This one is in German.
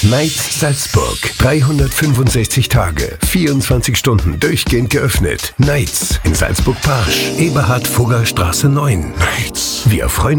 Nights Salzburg. 365 Tage, 24 Stunden durchgehend geöffnet. Nights in Salzburg-Parsch, Eberhard-Fugger Straße 9. Nights. Wir freuen